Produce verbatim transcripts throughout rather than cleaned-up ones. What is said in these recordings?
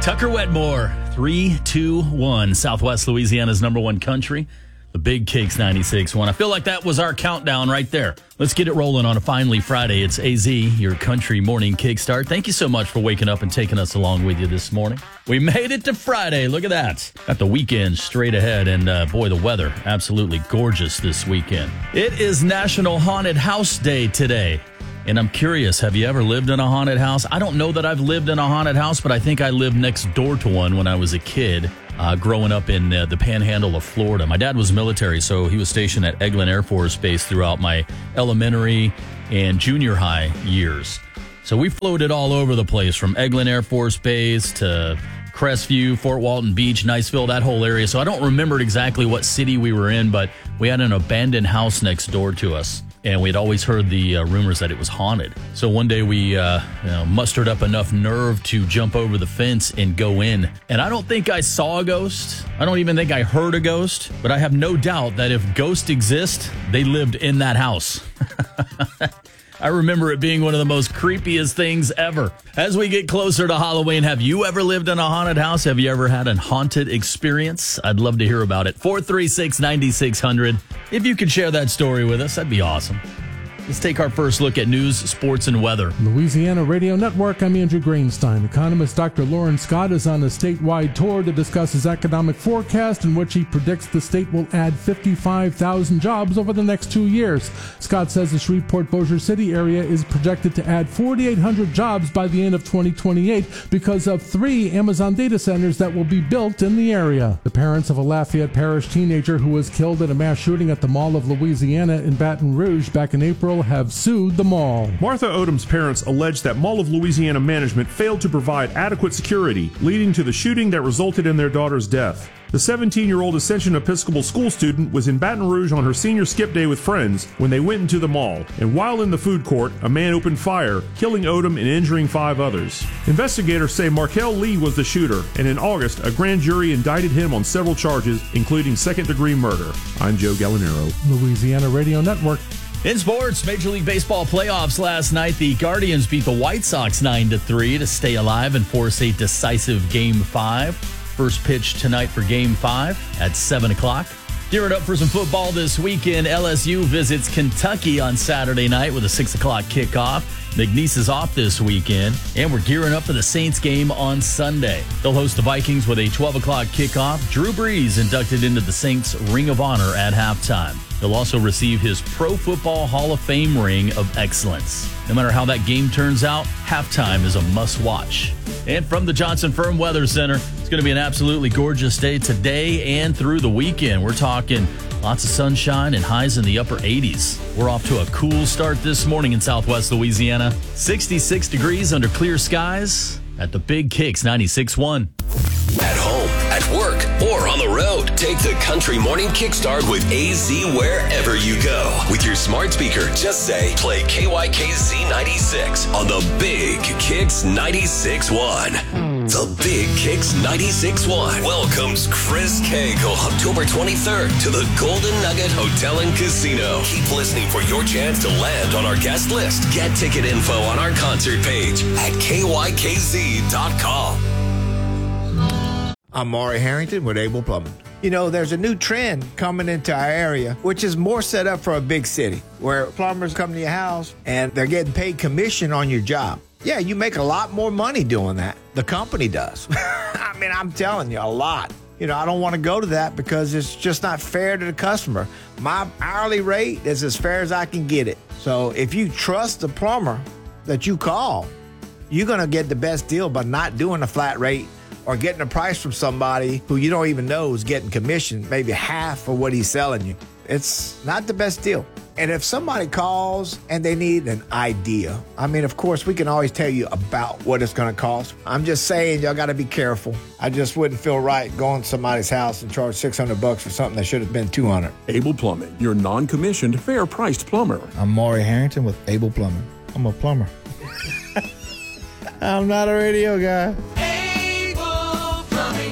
Tucker Wetmore, three two one, Southwest Louisiana's number one country, the Big Kicks ninety-six point one. I feel like that was our countdown right there. Let's get it rolling on a finally Friday. It's A Z, your country morning kickstart. Thank you so much for waking up and taking us along with you this morning. We made it to Friday. Look at that. Got the weekend straight ahead, and uh, boy, the weather absolutely gorgeous this weekend. It is National Haunted House Day today. And I'm curious, have you ever lived in a haunted house? I don't know that I've lived in a haunted house, but I think I lived next door to one when I was a kid, uh, growing up in uh, the panhandle of Florida. My dad was military, so he was stationed at Eglin Air Force Base throughout my elementary and junior high years. So we floated all over the place, from Eglin Air Force Base to Crestview, Fort Walton Beach, Niceville, that whole area. So I don't remember exactly what city we were in, but we had an abandoned house next door to us. And we had always heard the uh, rumors that it was haunted. So one day we uh, you know, mustered up enough nerve to jump over the fence and go in. And I don't think I saw a ghost. I don't even think I heard a ghost. But I have no doubt that if ghosts exist, they lived in that house. I remember it being one of the most creepiest things ever. As we get closer to Halloween, have you ever lived in a haunted house? Have you ever had a haunted experience? I'd love to hear about it. four three six, nine six zero zero. If you could share that story with us, that'd be awesome. Let's take our first look at news, sports, and weather. Louisiana Radio Network, I'm Andrew Greenstein. Economist Doctor Lauren Scott is on a statewide tour to discuss his economic forecast, in which he predicts the state will add fifty-five thousand jobs over the next two years. Scott says the Shreveport-Bossier City area is projected to add forty-eight hundred jobs by the end of twenty twenty-eight because of three Amazon data centers that will be built in the area. The parents of a Lafayette Parish teenager who was killed in a mass shooting at the Mall of Louisiana in Baton Rouge back in April have sued the mall. Martha Odom's parents allege that Mall of Louisiana management failed to provide adequate security, leading to the shooting that resulted in their daughter's death. The seventeen-year-old Ascension Episcopal School student was in Baton Rouge on her senior skip day with friends when they went into the mall, and while in the food court, a man opened fire, killing Odom and injuring five others. Investigators say Markel Lee was the shooter, and in August, a grand jury indicted him on several charges, including second-degree murder. I'm Joe Gallinaro. Louisiana Radio Network. In sports, Major League Baseball playoffs last night, the Guardians beat the White Sox nine to three to stay alive and force a decisive Game five. First pitch tonight for Game five at seven o'clock. Gearing up for some football this weekend, L S U visits Kentucky on Saturday night with a six o'clock kickoff. McNeese is off this weekend, and we're gearing up for the Saints game on Sunday. They'll host the Vikings with a twelve o'clock kickoff. Drew Brees inducted into the Saints Ring of Honor at halftime. He'll also receive his Pro Football Hall of Fame Ring of Excellence. No matter how that game turns out, halftime is a must-watch. And from the Johnson Firm Weather Center, it's going to be an absolutely gorgeous day today and through the weekend. We're talking lots of sunshine and highs in the upper eighties. We're off to a cool start this morning in Southwest Louisiana. sixty-six degrees under clear skies at the Big Kicks ninety-six point one. At home, at work, or on the road, take the Country Morning Kickstart with A Z wherever you go. With your smart speaker, just say, play K Y K Z ninety-six on the Big Kicks ninety-six point one. The Big Kicks ninety-six point one welcomes Chris Cagle October twenty-third to the Golden Nugget Hotel and Casino. Keep listening for your chance to land on our guest list. Get ticket info on our concert page at K Y K Z dot com. I'm Maury Harrington with Able Plumbing. You know, there's a new trend coming into our area, which is more set up for a big city, where plumbers come to your house and they're getting paid commission on your job. Yeah, you make a lot more money doing that. The company does. I mean, I'm telling you, a lot. You know, I don't want to go to that because it's just not fair to the customer. My hourly rate is as fair as I can get it. So if you trust the plumber that you call, you're going to get the best deal by not doing a flat rate or getting a price from somebody who you don't even know is getting commission, maybe half of what he's selling you. It's not the best deal. And if somebody calls and they need an idea, I mean, of course, we can always tell you about what it's going to cost. I'm just saying, y'all got to be careful. I just wouldn't feel right going to somebody's house and charge six hundred bucks for something that should have been two hundred. Able Plumbing, your non-commissioned, fair-priced plumber. I'm Maury Harrington with Able Plumbing. I'm a plumber. I'm not a radio guy.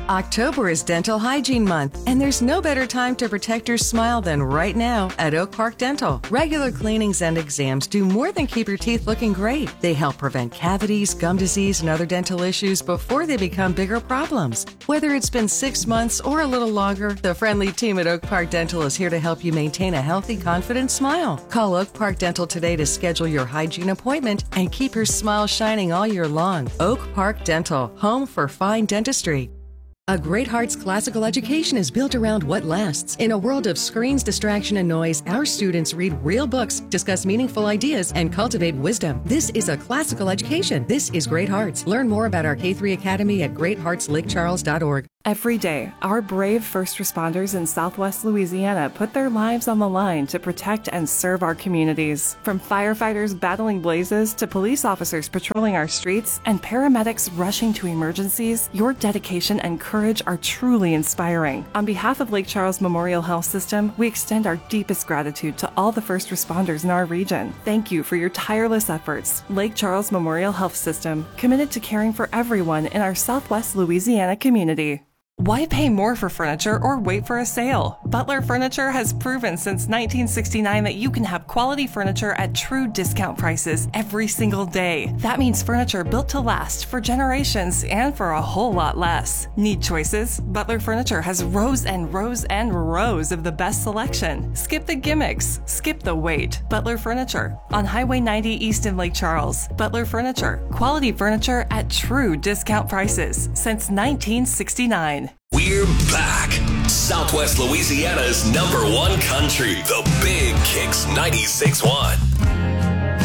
October is Dental Hygiene Month, and there's no better time to protect your smile than right now at Oak Park Dental. Regular cleanings and exams do more than keep your teeth looking great. They help prevent cavities, gum disease, and other dental issues before they become bigger problems. Whether it's been six months or a little longer, the friendly team at Oak Park Dental is here to help you maintain a healthy, confident smile. Call Oak Park Dental today to schedule your hygiene appointment and keep your smile shining all year long. Oak Park Dental, home for fine dentistry. A Great Hearts classical education is built around what lasts. In a world of screens, distraction, and noise, our students read real books, discuss meaningful ideas, and cultivate wisdom. This is a classical education. This is Great Hearts. Learn more about our K three Academy at great hearts lake charles dot org. Every day, our brave first responders in Southwest Louisiana put their lives on the line to protect and serve our communities. From firefighters battling blazes to police officers patrolling our streets and paramedics rushing to emergencies, your dedication and courage are truly inspiring. On behalf of Lake Charles Memorial Health System, we extend our deepest gratitude to all the first responders in our region. Thank you for your tireless efforts. Lake Charles Memorial Health System, committed to caring for everyone in our Southwest Louisiana community. Why pay more for furniture or wait for a sale? Butler Furniture has proven since nineteen sixty-nine that you can have quality furniture at true discount prices every single day. That means furniture built to last for generations and for a whole lot less. Need choices? Butler Furniture has rows and rows and rows of the best selection. Skip the gimmicks. Skip the wait. Butler Furniture on Highway ninety East in Lake Charles. Butler Furniture. Quality furniture at true discount prices since nineteen sixty-nine. We're back. Southwest Louisiana's number one country, the Big Kicks ninety-six point one.